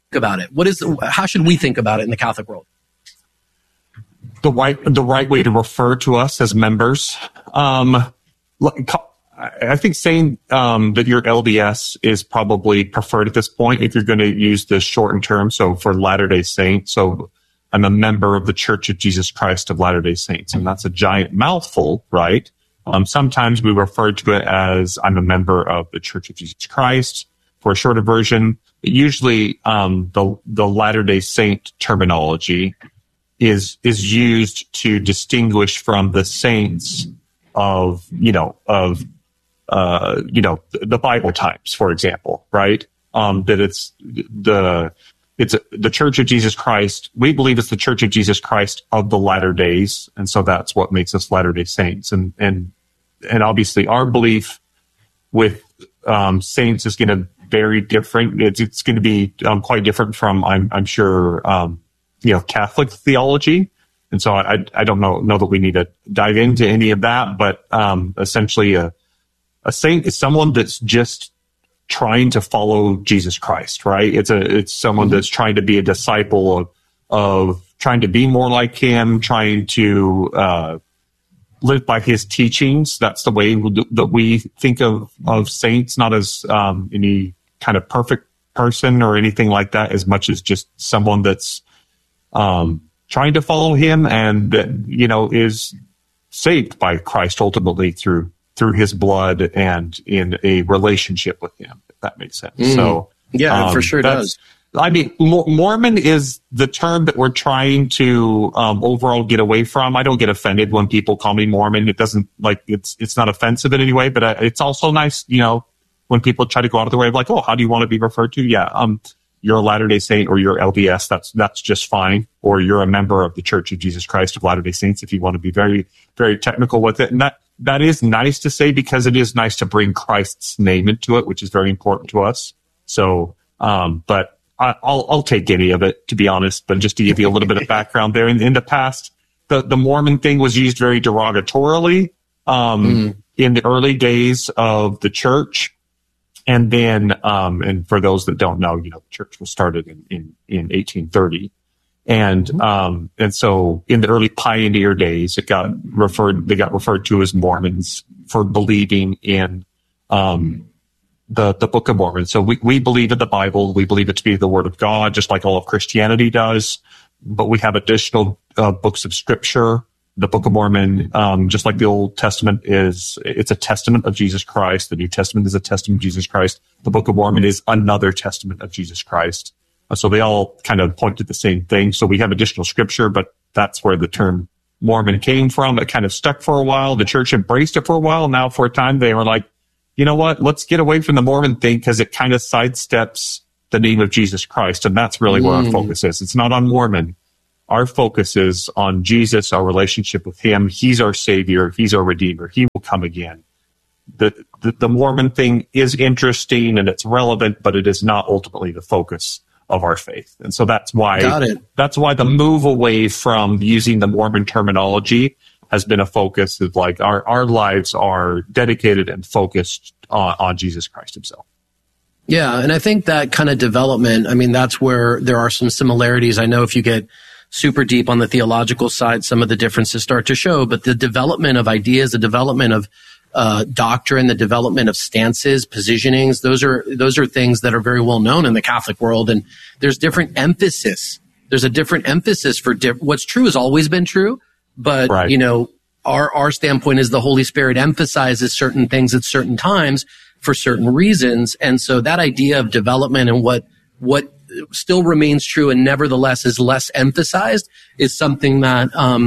about it? How should we think about it in the Catholic world? The right way to refer to us as members. I think saying that you're LDS is probably preferred at this point if you're going to use the shortened term. So for Latter-day Saints, so I'm a member of the Church of Jesus Christ of Latter-day Saints, and that's a giant mouthful, right? Sometimes we refer to it as I'm a member of the Church of Jesus Christ for a shorter version. But usually, the Latter-day Saint terminology is used to distinguish from the saints of the Bible times, for example, right? That it's the Church of Jesus Christ. We believe it's the Church of Jesus Christ of the latter days. And so that's what makes us Latter-day Saints. And obviously our belief with, saints is going to very different. It's going to be, quite different from, I'm sure, Catholic theology. And so I don't know that we need to dive into any of that, but, essentially a saint is someone that's just trying to follow Jesus Christ, right? It's someone that's trying to be a disciple of trying to be more like him, trying to, live by his teachings. That's the way that we think of saints, not as, any kind of perfect person or anything like that, as much as just someone that's, trying to follow him and, is saved by Christ ultimately through his blood and in a relationship with him, if that makes sense. So, yeah, for sure it does. I mean, Mormon is the term that we're trying to, overall get away from. I don't get offended when people call me Mormon. It doesn't it's not offensive in any way, but it's also nice, when people try to go out of the way of like, oh, how do you want to be referred to? Yeah. You're a Latter-day Saint or you're LDS. That's just fine. Or you're a member of the Church of Jesus Christ of Latter-day Saints if you want to be very, very technical with it. And that is nice to say because it is nice to bring Christ's name into it, which is very important to us. So, but I'll take any of it, to be honest. But just to give you a little bit of background there, in the past, the Mormon thing was used very derogatorily in the early days of the church. And then, and for those that don't know, the church was started in 1830. And so in the early pioneer days, they got referred to as Mormons for believing in, the Book of Mormon. So we believe in the Bible. We believe it to be the Word of God, just like all of Christianity does. But we have additional, books of scripture. The Book of Mormon, just like the Old Testament it's a testament of Jesus Christ. The New Testament is a testament of Jesus Christ. The Book of Mormon is another testament of Jesus Christ. So they all kind of point to the same thing. So we have additional scripture, but that's where the term Mormon came from. It kind of stuck for a while. The church embraced it for a while. Now for a time they were like, you know what? Let's get away from the Mormon thing because it kind of sidesteps the name of Jesus Christ. And that's really where our focus is. It's not on Mormon. Our focus is on Jesus, our relationship with him. He's our savior. He's our redeemer. He will come again. The Mormon thing is interesting and it's relevant, but it is not ultimately the focus of our faith. And so that's why the move away from using the Mormon terminology has been a focus of like our lives are dedicated and focused on Jesus Christ himself. Yeah. And I think that kind of development, that's where there are some similarities. I know if you get super deep on the theological side, some of the differences start to show, but the development of ideas, the development of doctrine, the development of stances, positionings, those are things that are very well known in the Catholic world. And there's different emphasis. There's a different emphasis for what's true has always been true. But, right. Our standpoint is the Holy Spirit emphasizes certain things at certain times for certain reasons. And so that idea of development and what still remains true and nevertheless is less emphasized is something that,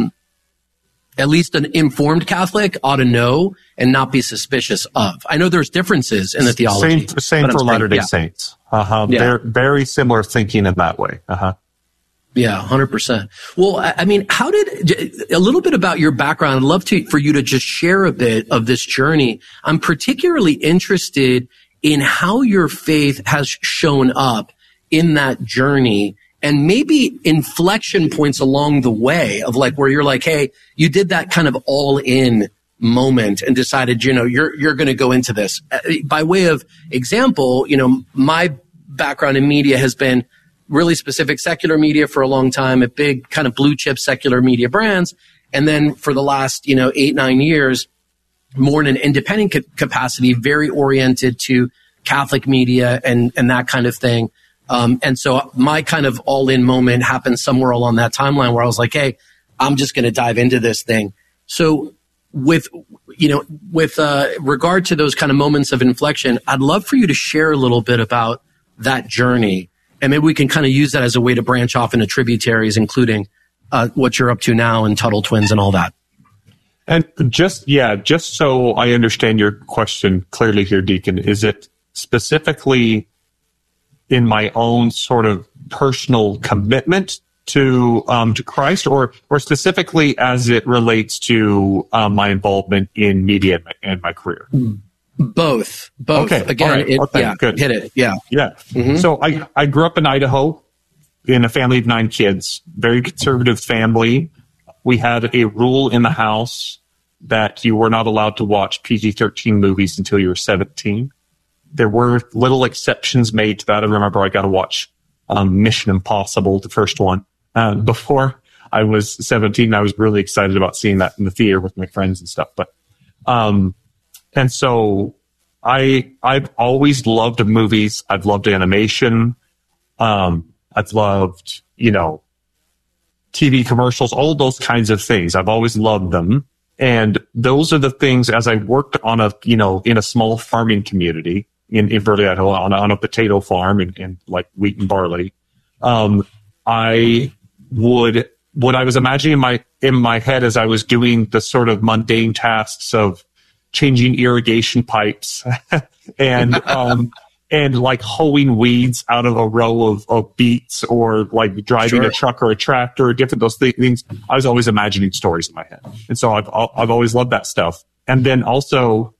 at least an informed Catholic ought to know and not be suspicious of. I know there's differences in the theology. Same for Latter-day Saints. Yeah. They're very similar thinking in that way. Yeah, 100%. Well, how did a little bit about your background? I'd love for you to just share a bit of this journey. I'm particularly interested in how your faith has shown up in that journey and maybe inflection points along the way of like where you're like, hey, you did that kind of all in moment and decided, you're going to go into this. By way of example, my background in media has been really specific secular media for a long time at big kind of blue chip secular media brands. And then for the last, 8-9 years, more in an independent capacity, very oriented to Catholic media and that kind of thing. And so my kind of all-in moment happened somewhere along that timeline where I was like, hey, I'm just going to dive into this thing. So with regard to those kind of moments of inflection, I'd love for you to share a little bit about that journey. And maybe we can kind of use that as a way to branch off into tributaries, including what you're up to now and Tuttle Twins and all that. And just so I understand your question clearly here, Deacon, is it specifically in my own sort of personal commitment to Christ, or specifically as it relates to my involvement in media and my career? Both. Okay. Again, right. Good. Hit it. Yeah. Yeah. Mm-hmm. So I grew up in Idaho in a family of 9 kids, very conservative family. We had a rule in the house that you were not allowed to watch PG-13 movies until you were 17. There were little exceptions made to that. I remember I got to watch Mission Impossible, the first one, before I was 17. I was really excited about seeing that in the theater with my friends and stuff. But and so I've always loved movies. I've loved animation. I've loved, TV commercials, all those kinds of things. I've always loved them. And those are the things, as I worked on in a small farming community in Burley, Idaho, on a potato farm and like wheat and barley. What I was imagining in my head as I was doing the sort of mundane tasks of changing irrigation pipes and like hoeing weeds out of a row of beets, or like driving a truck or a tractor, or different those things. I was always imagining stories in my head, and so I've always loved that stuff. And then also,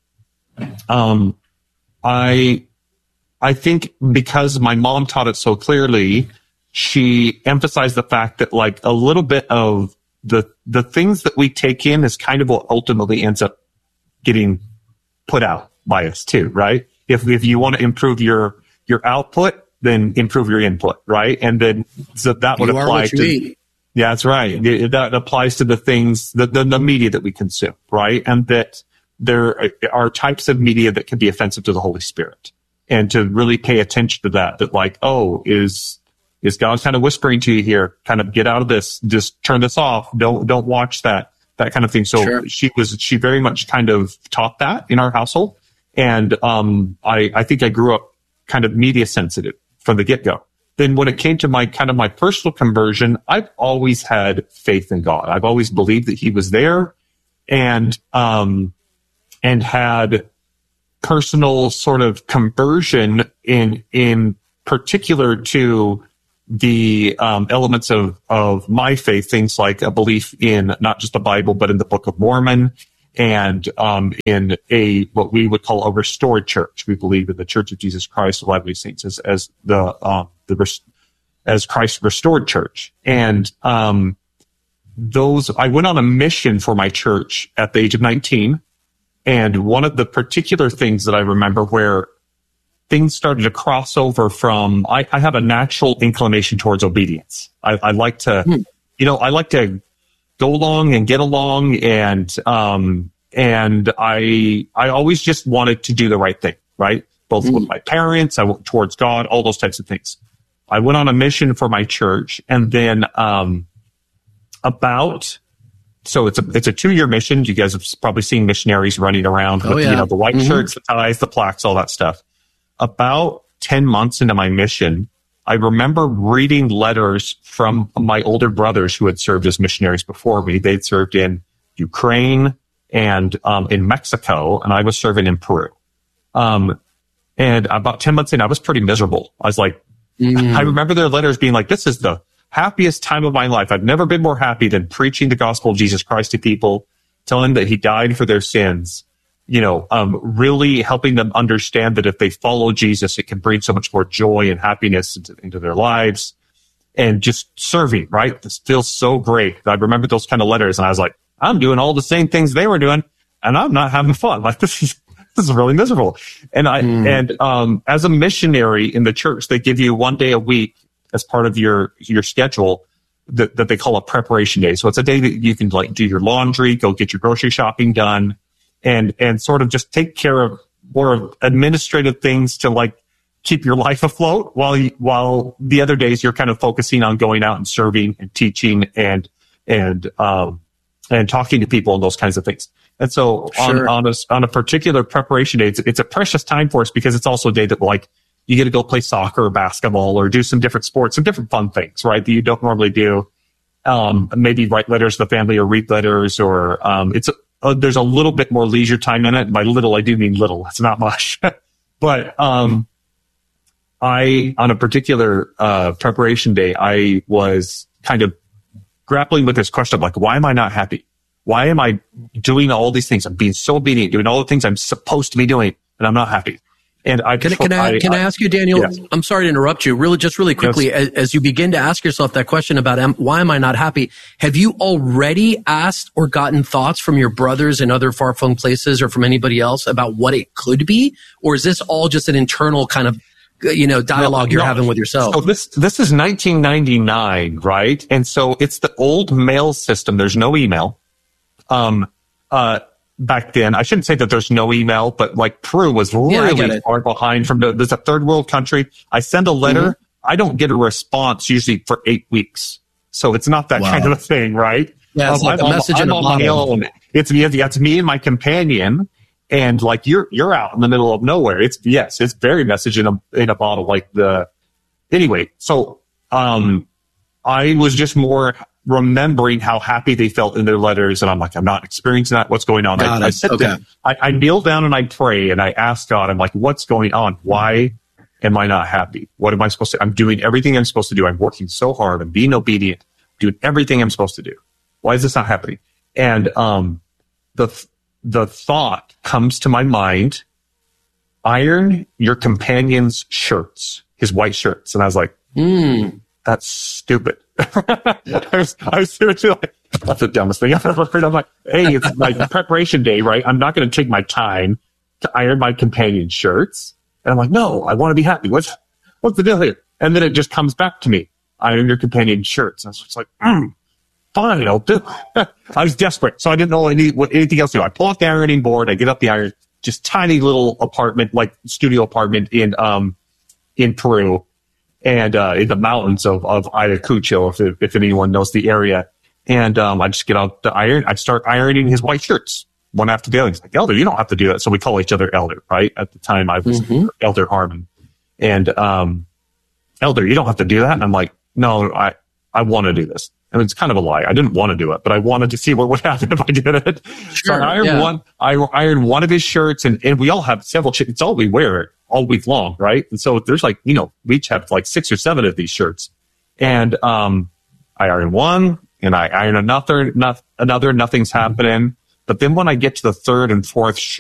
I think because my mom taught it so clearly, she emphasized the fact that like a little bit of the things that we take in is kind of what ultimately ends up getting put out by us too, right? If you want to improve your output, then improve your input, right? And then so that would apply to eat. Yeah, that's right. That applies to the things, the media that we consume, right? And that there are types of media that can be offensive to the Holy Spirit, and to really pay attention to that like, oh, is God kind of whispering to you here? Kind of get out of this. Just turn this off. Don't watch that kind of thing. So she very much kind of taught that in our household. And I think I grew up kind of media sensitive from the get-go. Then when it came to my personal conversion, I've always had faith in God. I've always believed that He was there, and had personal sort of conversion in particular to the elements of my faith, things like a belief in not just the Bible, but in the Book of Mormon, and in what we would call a restored church. We believe in the Church of Jesus Christ of Latter-day Saints as Christ's restored church. And I went on a mission for my church at the age of 19. And one of the particular things that I remember where things started to cross over from, I have a natural inclination towards obedience. I like to, I like to go along and get along, and I always just wanted to do the right thing, right? Both with my parents, towards God, all those types of things. I went on a mission for my church, and then so it's a 2-year mission. You guys have probably seen missionaries running around with the white shirts, the ties, the plaques, all that stuff. About 10 months into my mission, I remember reading letters from my older brothers who had served as missionaries before me. They'd served in Ukraine and in Mexico, and I was serving in Peru. And about 10 months in, I was pretty miserable. I was like, I remember their letters being like, this is the happiest time of my life. I've never been more happy than preaching the gospel of Jesus Christ to people, telling them that He died for their sins. Really helping them understand that if they follow Jesus, it can bring so much more joy and happiness into their lives, and just serving, right? This feels so great. I remember those kind of letters, and I was like, I'm doing all the same things they were doing, and I'm not having fun. Like, this is really miserable. And as a missionary in the church, they give you 1 day a week as part of your schedule that they call a preparation day. So it's a day that you can like do your laundry, go get your grocery shopping done, and sort of just take care of more administrative things to like keep your life afloat while the other days you're kind of focusing on going out and serving and teaching and talking to people and those kinds of things. And so on a particular preparation day, it's a precious time for us because it's also a day that like you get to go play soccer or basketball or do some different sports, some different fun things, right? That you don't normally do. Maybe write letters to the family or read letters or, there's a little bit more leisure time in it. By little, I do mean little. It's not much. But, on a particular, preparation day, I was kind of grappling with this question of like, why am I not happy? Why am I doing all these things? I'm being so obedient, doing all the things I'm supposed to be doing, and I'm not happy. And Can I ask you, Daniel? Yes. I'm sorry to interrupt you. Really quickly, yes. As you begin to ask yourself that question about why am I not happy? Have you already asked or gotten thoughts from your brothers in other far-flung places or from anybody else about what it could be, or is this all just an internal kind of dialogue you're having with yourself? So this is 1999, right? And so it's the old mail system. There's no email. Back then, I shouldn't say that there's no email, but like Peru was really far behind there's a third world country. I send a letter. Mm-hmm. I don't get a response usually for 8 weeks. So it's not that kind of a thing, right? Yeah, it's like a message in a bottle. It's me and my companion. And like you're out in the middle of nowhere. It's very message in a bottle anyway. So, I was just more remembering how happy they felt in their letters. And I'm like, I'm not experiencing that. What's going on? I sit there, I kneel down and I pray and I ask God, I'm like, what's going on? Why am I not happy? What am I supposed to, I'm doing everything I'm supposed to do. I'm working so hard. I'm being obedient, doing everything I'm supposed to do. Why is this not happening? And, the thought comes to my mind, iron your companion's shirts, his white shirts. And I was like, that's stupid. I was seriously like, that's the dumbest thing I've ever heard. I'm like, hey, it's like preparation day, right? I'm not going to take my time to iron my companion's shirts. And I'm like, no, I want to be happy. What's the deal here? And then it just comes back to me, iron your companion's shirts. And I was just like, fine, I'll do it. I was desperate, so I didn't know anything else to do. I pull out the ironing board, I get up the iron, just tiny little apartment, like studio apartment in Peru, and in the mountains of Ayacucho, if anyone knows the area. And I just get out the iron, I start ironing his white shirts one after the other. He's like, Elder, you don't have to do that. So we call each other Elder, right? At the time I was Elder Harmon. And Elder, you don't have to do that. And I'm like, no, I want to do this. And it's kind of a lie. I didn't want to do it, but I wanted to see what would happen if I did it. Sure, so I ironed one of his shirts, and we all have several shirts. It's all we wear all week long, right? And so there's like, we each have like 6 or 7 of these shirts. And I iron one, and I iron another, nothing's happening. But then when I get to the third and fourth shirt,